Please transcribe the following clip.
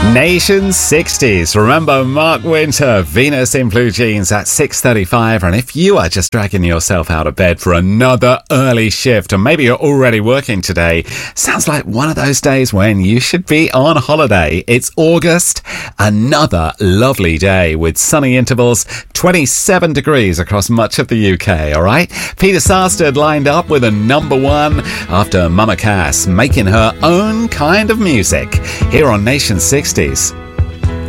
Nation 60s. Remember Mark Winter, Venus in Blue Jeans at 6:35. And if you are just dragging yourself out of bed for another early shift, and maybe you're already working today, sounds like one of those days when you should be on holiday. It's August, another lovely day with sunny intervals, 27 degrees across much of the UK, all right? Peter Sarsted lined up with a number one after Mama Cass making her own kind of music here on Nation 60s.